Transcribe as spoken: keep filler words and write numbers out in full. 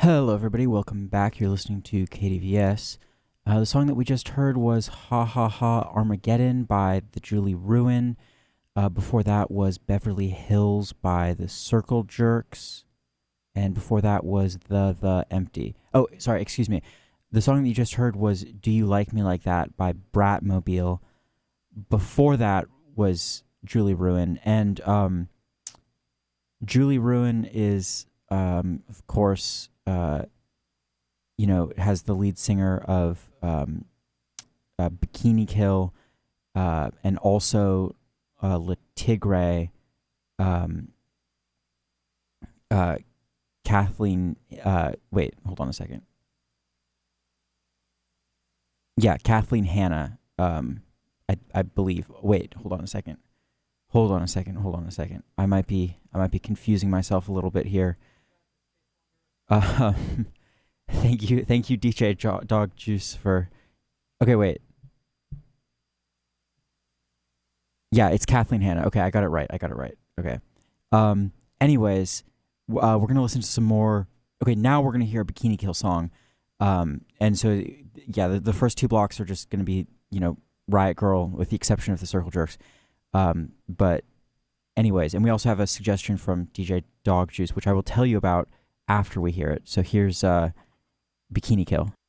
Hello, everybody. Welcome back. You're listening to K D V S. Uh, the song that we just heard was Ha Ha Ha Armageddon by the Julie Ruin. Uh, before that was Beverly Hills by the Circle Jerks. And before that was The The Empty. Oh, sorry, excuse me. The song that you just heard was Do You Like Me Like That by Bratmobile. Before that was Julie Ruin. And um, Julie Ruin is, um, of course, uh, you know, has the lead singer of um, uh, Bikini Kill, uh, and also uh, Le Tigre, um, uh, Kathleen. Uh, wait, hold on a second. Yeah, Kathleen Hanna. Um, I I believe. Wait, hold on a second. Hold on a second. Hold on a second. I might be I might be confusing myself a little bit here. Uh, thank you, thank you, D J Jo- Dog Juice for. Okay, wait. Yeah, it's Kathleen Hanna. Okay, I got it right. I got it right. Okay. Um. Anyways, w- uh, we're gonna listen to some more. Okay, now we're gonna hear a Bikini Kill song. Um. And so, yeah, the, the first two blocks are just gonna be, you know, Riot Girl, with the exception of the Circle Jerks. Um. But anyways, and we also have a suggestion from D J Dog Juice, which I will tell you about after we hear it. So here's uh, Bikini Kill.